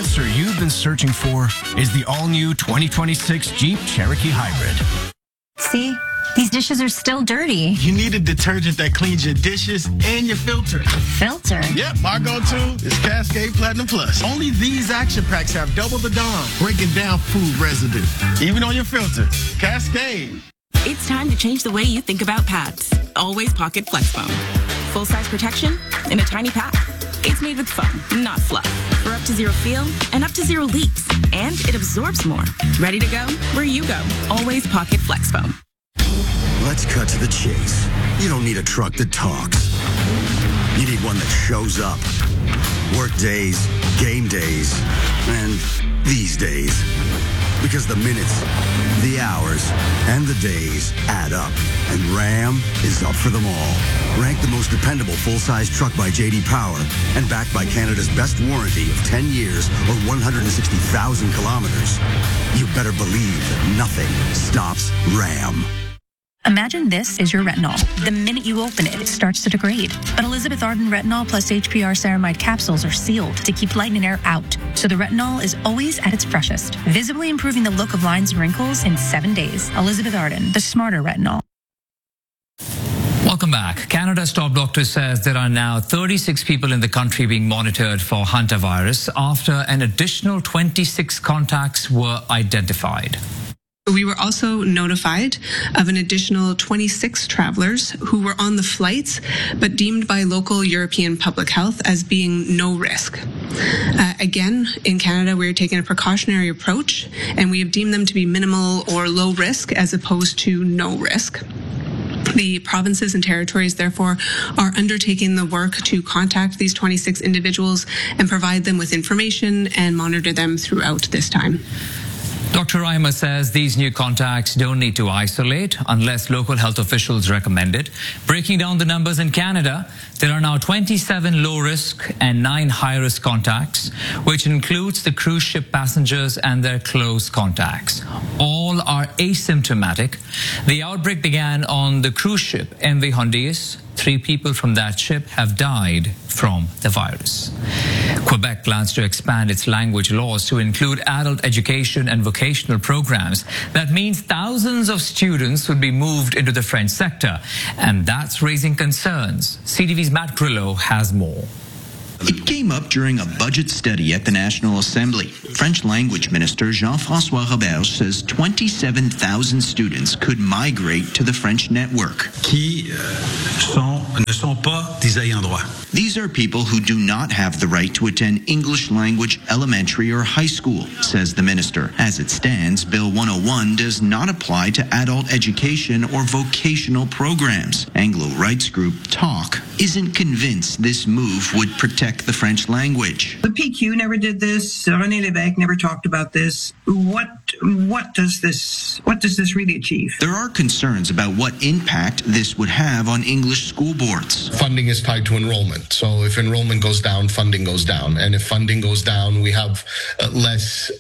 answer you've been searching for is the all-new 2026 Jeep Cherokee Hybrid. See? These dishes are still dirty. You need a detergent that cleans your dishes and your filter. Filter? Yep, my go-to is Cascade Platinum Plus. Only these action packs have double the Dawn, breaking down food residue, even on your filter. Cascade. It's time to change the way you think about pads. Always Pocket Flex Foam. Full-size protection in a tiny pack. It's made with foam, not fluff. For up to zero feel and up to zero leaks. And it absorbs more. Ready to go where you go. Always Pocket Flex Foam. Let's cut to the chase. You don't need a truck that talks. You need one that shows up. Work days, game days, and these days. Because the minutes, the hours, and the days add up. And Ram is up for them all. Ranked the most dependable full-size truck by J.D. Power and backed by Canada's best warranty of 10 years or 160,000 kilometers. You better believe that nothing stops Ram. Imagine this is your retinol. The minute you open it, it starts to degrade. But Elizabeth Arden Retinol plus HPR ceramide capsules are sealed to keep light and air out, so the retinol is always at its freshest, visibly improving the look of lines and wrinkles in 7 days. Elizabeth Arden, the smarter retinol. Welcome back. Canada's top doctor says there are now 36 people in the country being monitored for hantavirus after an additional 26 contacts were identified. We were also notified of an additional 26 travelers who were on the flights but deemed by local European public health as being no risk. Again, in Canada, we're taking a precautionary approach, and we have deemed them to be minimal or low risk as opposed to no risk. The provinces and territories, therefore, are undertaking the work to contact these 26 individuals and provide them with information and monitor them throughout this time. Dr. Reimer says these new contacts don't need to isolate unless local health officials recommend it. Breaking down the numbers in Canada, there are now 27 low-risk and 9 high-risk contacts, which includes the cruise ship passengers and their close contacts. All are asymptomatic. The outbreak began on the cruise ship MV Hondius. 3 people from that ship have died from the virus. Quebec plans to expand its language laws to include adult education and vocational programs. That means thousands of students would be moved into the French sector, and that's raising concerns. CTV's Matt Grillo has more. It came up during a budget study at the National Assembly. French language minister Jean-François Roberge says 27,000 students could migrate to the French network. Ne sont pas des ayants droit. These are people who do not have the right to attend English language elementary or high school, says the minister. As it stands, Bill 101 does not apply to adult education or vocational programs. Anglo rights group TALK isn't convinced this move would protect the French language. The PQ never did this. René Lévesque never talked about this. What does this really achieve? There are concerns about what impact this would have on English school boards. Funding is tied to enrollment. So if enrollment goes down, funding goes down. And if funding goes down, we have less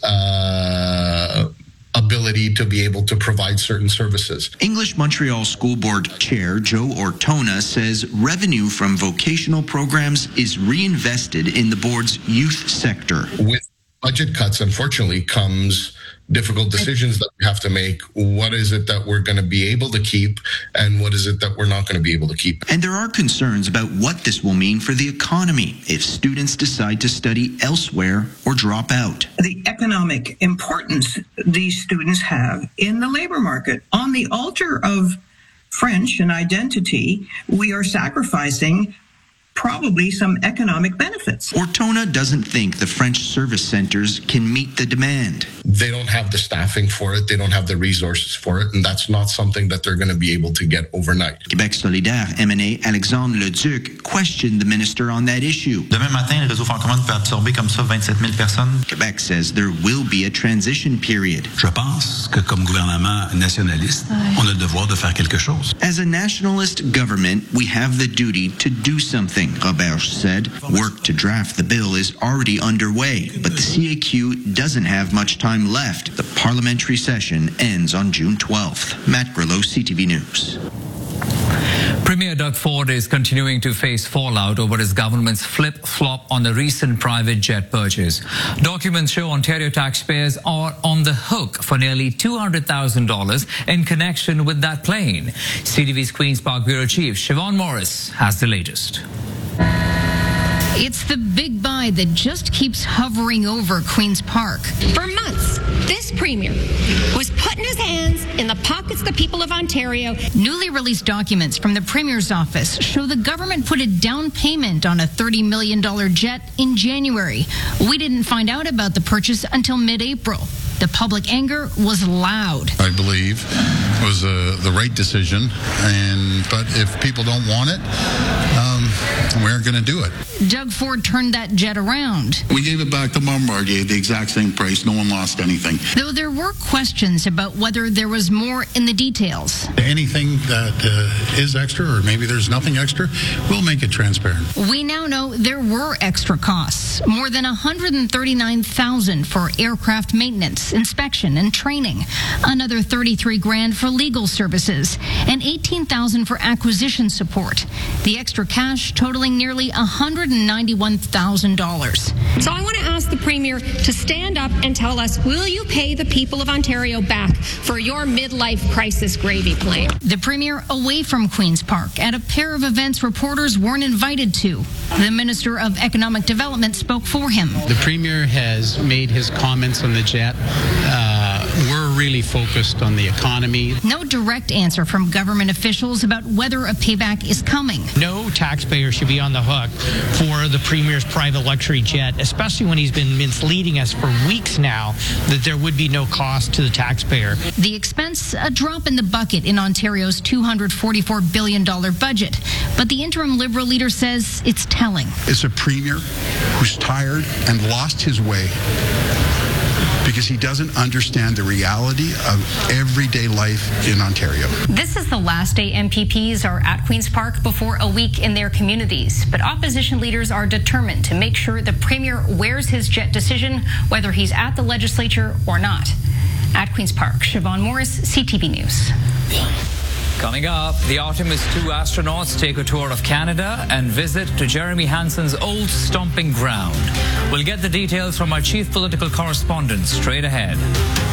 ability to be able to provide certain services. English Montreal School Board Chair Joe Ortona says revenue from vocational programs is reinvested in the board's youth sector. With budget cuts, unfortunately, comes difficult decisions that we have to make. What is it that we're going to be able to keep, and what is it that we're not going to be able to keep? And there are concerns about what this will mean for the economy if students decide to study elsewhere or drop out. The economic importance these students have in the labor market. On the altar of French and identity, we are sacrificing probably some economic benefits. Ortona doesn't think the French service centers can meet the demand. They don't have the staffing for it. They don't have the resources for it. And that's not something that they're going to be able to get overnight. Québec Solidaire MNA Alexandre Leduc questioned the minister on that issue. Demain matin, le réseau francophone peut absorber comme ça 27 000 personnes. Quebec says there will be a transition period. Je pense que comme gouvernement nationaliste, on a le devoir de faire quelque chose. As a nationalist government, we have the duty to do something, Roberge said. Work to draft the bill is already underway, but the CAQ doesn't have much time left. The parliamentary session ends on June 12th. Matt Grillo, CTV News. Premier Doug Ford is continuing to face fallout over his government's flip-flop on the recent private jet purchase. Documents show Ontario taxpayers are on the hook for nearly $200,000 in connection with that plane. CTV's Queen's Park Bureau Chief Siobhan Morris has the latest. It's the big buy that just keeps hovering over Queen's Park. For months, this premier was putting his hands in the pockets of the people of Ontario. Newly released documents from the premier's office show the government put a down payment on a $30 million jet in January. We didn't find out about the purchase until mid-April. The public anger was loud. I believe it was the right decision, but if people don't want it, we aren't going to do it. Doug Ford turned that jet around. We gave it back to Bombardier, the exact same price. No one lost anything. Though there were questions about whether there was more in the details. Anything that is extra, or maybe there's nothing extra, we'll make it transparent. We now know there were extra costs. More than $139,000 for aircraft maintenance, inspection, and training. Another $33,000 for legal services, and $18,000 for acquisition support. The extra cash totaling nearly $191,000. So I want to ask the Premier to stand up and tell us, will you pay the people of Ontario back for your midlife crisis gravy plane? The Premier away from Queen's Park at a pair of events reporters weren't invited to. The Minister of Economic Development spoke for him. The Premier has made his comments on the jet. We're really focused on the economy. No direct answer from government officials about whether a payback is coming. No taxpayer should be on the hook for the Premier's private luxury jet, especially when he's been misleading us for weeks now that there would be no cost to the taxpayer. The expense, a drop in the bucket in Ontario's $244 billion budget. But the interim Liberal leader says it's telling. It's a Premier who's tired and lost his way because he doesn't understand the reality of everyday life in Ontario. This is the last day MPPs are at Queen's Park before a week in their communities. But opposition leaders are determined to make sure the Premier wears his jet decision, whether he's at the legislature or not. At Queen's Park, Siobhan Morris, CTV News. Coming up, the Artemis II astronauts take a tour of Canada and visit to Jeremy Hansen's old stomping ground. We'll get the details from our chief political correspondent straight ahead.